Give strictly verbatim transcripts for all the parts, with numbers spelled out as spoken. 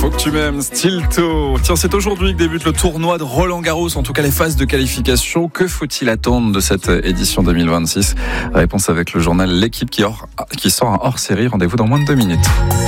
Faut que tu m'aimes, Stilto. Tiens, c'est aujourd'hui que débute le tournoi de Roland-Garros, en tout cas les phases de qualification. Que faut-il attendre de cette édition deux mille vingt-six? Réponse avec le journal L'équipe qui, hors, qui sort un hors-série. Rendez-vous dans moins de deux minutes.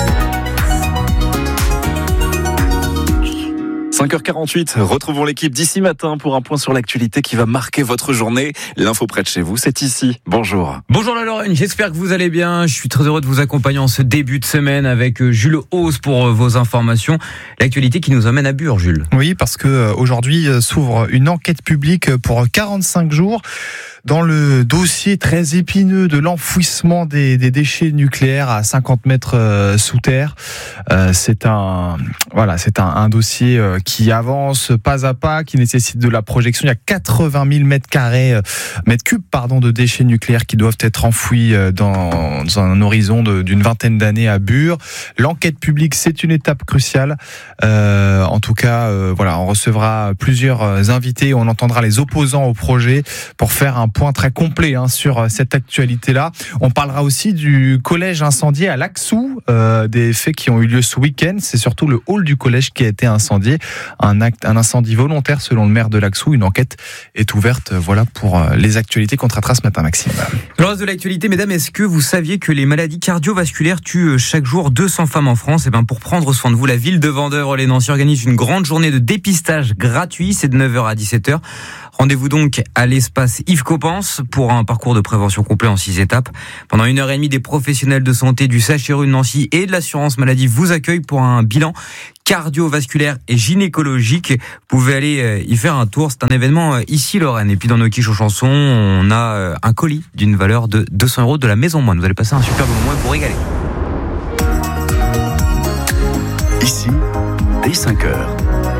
cinq heures quarante-huit, retrouvons l'équipe d'ici matin pour un point sur l'actualité qui va marquer votre journée. L'info près de chez vous, c'est ici. Bonjour. Bonjour la Lorraine, j'espère que vous allez bien. Je suis très heureux de vous accompagner en ce début de semaine avec Jules Hauss pour vos informations. L'actualité qui nous amène à Bure, Jules. Oui, parce que aujourd'hui s'ouvre une enquête publique pour quarante-cinq jours dans le dossier très épineux de l'enfouissement des, des déchets nucléaires à cinquante mètres euh, sous terre. Euh, c'est un, voilà, c'est un, un dossier euh, qui avance pas à pas, qui nécessite de la projection. Il y a quatre-vingt mille mètres carrés, euh, mètres cubes, pardon, de déchets nucléaires qui doivent être enfouis euh, dans, dans un horizon de, d'une vingtaine d'années à Bure. L'enquête publique, c'est une étape cruciale. Euh, en tout cas, euh, voilà, on recevra plusieurs invités, on entendra les opposants au projet pour faire un point très complet hein, sur cette actualité-là. On parlera aussi du collège incendié à Laxou, euh, des faits qui ont eu lieu ce week-end. C'est surtout le hall du collège qui a été incendié. Un acte, un incendie volontaire selon le maire de Laxou. Une enquête est ouverte. Voilà pour les actualités qu'on traitera ce matin, Maxime. Le reste de l'actualité, mesdames, est-ce que vous saviez que les maladies cardiovasculaires tuent chaque jour deux cents femmes en France? Et ben pour prendre soin de vous, la ville de Vendœuvre-les-Nancy organise une grande journée de dépistage gratuit. C'est de neuf heures à dix-sept heures. Rendez-vous donc à l'espace Yves Coppens pour un parcours de prévention complet en six étapes. Pendant une heure et demie, des professionnels de santé du C H R U de Nancy et de l'assurance maladie vous accueillent pour un bilan cardiovasculaire et gynécologique. Vous pouvez aller y faire un tour. C'est un événement ici, Lorraine. Et puis dans nos quiches aux chansons, on a un colis d'une valeur de deux cents euros de la Maison Moine. Vous allez passer un super bon moment et vous régaler. Ici, dès cinq heures.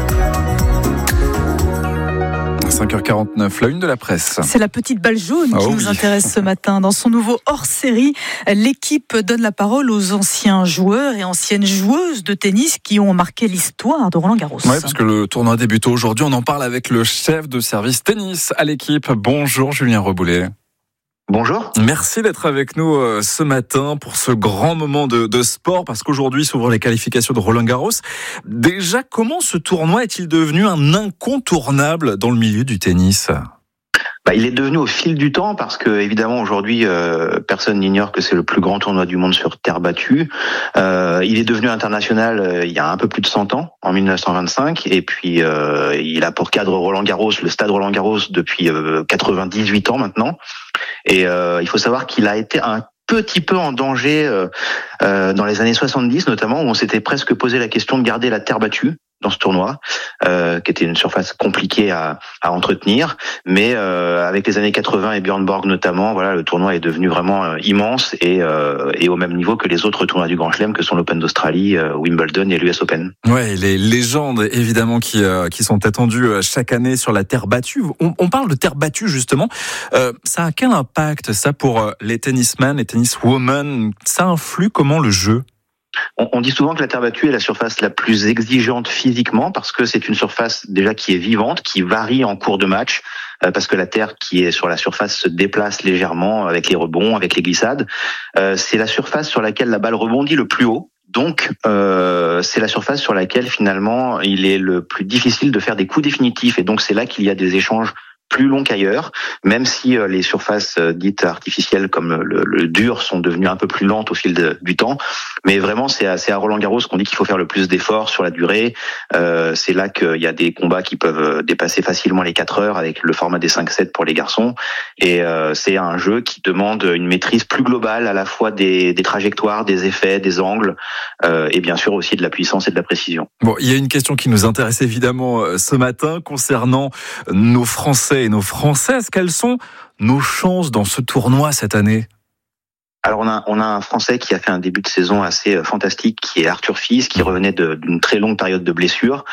cinq heures quarante-neuf, la une de la presse. C'est la petite balle jaune qui oh nous oui. intéresse ce matin. Dans son nouveau hors-série, l'équipe donne la parole aux anciens joueurs et anciennes joueuses de tennis qui ont marqué l'histoire de Roland-Garros. Oui, parce que le tournoi débute aujourd'hui. On en parle avec le chef de service tennis à l'équipe. Bonjour Julien Reboulet. Bonjour. Merci d'être avec nous euh, ce matin pour ce grand moment de, de sport, parce qu'aujourd'hui s'ouvrent les qualifications de Roland-Garros. Déjà, comment ce tournoi est-il devenu un incontournable dans le milieu du tennis ? Bah, il est devenu au fil du temps parce que évidemment aujourd'hui euh, personne n'ignore que c'est le plus grand tournoi du monde sur terre battue. Euh, il est devenu international euh, il y a un peu plus de cent ans, en mille neuf cent vingt-cinq, et puis euh, il a pour cadre Roland-Garros, le stade Roland-Garros depuis euh, quatre-vingt-dix-huit ans maintenant. Et euh, il faut savoir qu'il a été un petit peu en danger euh, euh, dans les années soixante-dix notamment, où on s'était presque posé la question de garder la terre battue dans ce tournoi, euh, qui était une surface compliquée à, à entretenir, mais euh, avec les années quatre-vingts et Björn Borg notamment, voilà, le tournoi est devenu vraiment euh, immense et, euh, et au même niveau que les autres tournois du Grand Chelem, que sont l'Open d'Australie, euh, Wimbledon et l'U S Open. Ouais, les légendes évidemment qui euh, qui sont attendues chaque année sur la terre battue. On, on parle de terre battue justement. Euh, ça a quel impact ça pour les tennismen, les tenniswomen? Ça influe comment le jeu? On, on dit souvent que la terre battue est la surface la plus exigeante physiquement parce que c'est une surface déjà qui est vivante, qui varie en cours de match, euh, parce que la terre qui est sur la surface se déplace légèrement avec les rebonds, avec les glissades. Euh, c'est la surface sur laquelle la balle rebondit le plus haut. Donc, euh, c'est la surface sur laquelle finalement il est le plus difficile de faire des coups définitifs. Et donc, c'est là qu'il y a des échanges plus long qu'ailleurs, même si euh, les surfaces euh, dites artificielles comme le, le dur sont devenues un peu plus lentes au fil de, du temps. Mais vraiment, c'est à, c'est à Roland-Garros qu'on dit qu'il faut faire le plus d'efforts sur la durée. Euh, c'est là qu'il y a des combats qui peuvent dépasser facilement les quatre heures avec le format des cinq sept pour les garçons. Et euh, c'est un jeu qui demande une maîtrise plus globale à la fois des, des trajectoires, des effets, des angles euh, et bien sûr aussi de la puissance et de la précision. Bon, il y a une question qui nous intéresse évidemment ce matin concernant nos Français et nos Françaises. Quelles sont nos chances dans ce tournoi cette année ? Alors on a on a un Français qui a fait un début de saison assez fantastique, qui est Arthur Fils, qui revenait de, d'une très longue période de blessure.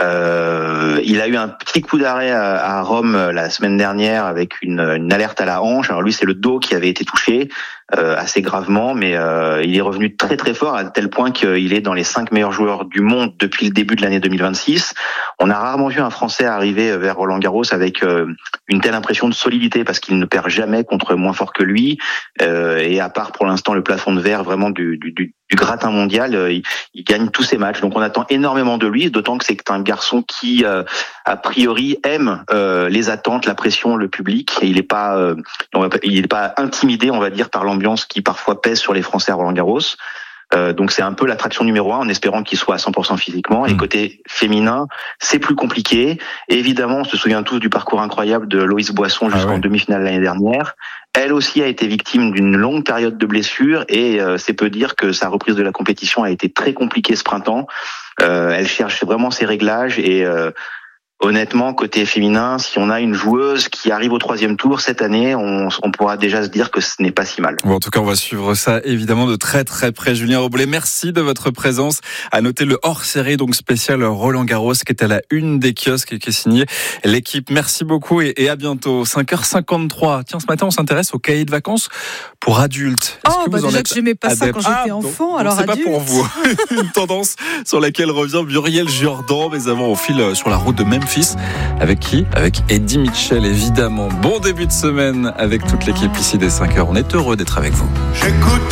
Euh, il a eu un petit coup d'arrêt à, à Rome la semaine dernière avec une, une alerte à la hanche. Alors lui, c'est le dos qui avait été touché euh, assez gravement, mais euh, il est revenu très très fort à tel point qu'il est dans les cinq meilleurs joueurs du monde depuis le début de l'année deux mille vingt-six. On a rarement vu un Français arriver vers Roland-Garros avec euh, une telle impression de solidité parce qu'il ne perd jamais contre moins fort que lui, euh, et à part pour l'instant le plafond de verre vraiment du, du, du du gratin mondial, euh, il, il gagne tous ses matchs. Donc on attend énormément de lui, d'autant que c'est un garçon qui, euh, a priori, aime euh, les attentes, la pression, le public. Et il n'est pas, euh, il est pas intimidé, on va dire, par l'ambiance qui parfois pèse sur les Français à Roland-Garros. Euh, donc c'est un peu l'attraction numéro un, en espérant qu'il soit à cent pour cent physiquement. Et côté féminin, c'est plus compliqué. Et évidemment, on se souvient tous du parcours incroyable de Loïs Boisson jusqu'en ah ouais. demi-finale l'année dernière. Elle aussi a été victime d'une longue période de blessures et euh, c'est peu dire que sa reprise de la compétition a été très compliquée ce printemps. Euh, elle cherche vraiment ses réglages et euh, honnêtement, côté féminin, si on a une joueuse qui arrive au troisième tour cette année, on, on pourra déjà se dire que ce n'est pas si mal. Bon, en tout cas, on va suivre ça évidemment de très très près. Julien Robles, merci de votre présence. À noter le hors-série donc spécial Roland Garros qui est à la une des kiosques et qui est signé l'équipe. Merci beaucoup et, et à bientôt. cinq heures cinquante-trois. Tiens, ce matin, on s'intéresse au cahier de vacances pour adultes. Est-ce oh, que bah vous déjà que j'aimais pas adepte? Ça quand j'étais ah, enfant, donc, alors donc c'est adulte. Pas pour vous. Une tendance sur laquelle revient Muriel Jourdan, mais avant on file sur la route de Memphis. Avec qui? Avec Eddie Mitchell, évidemment. Bon début de semaine avec toute l'équipe ici des cinq heures. On est heureux d'être avec vous. J'écoute.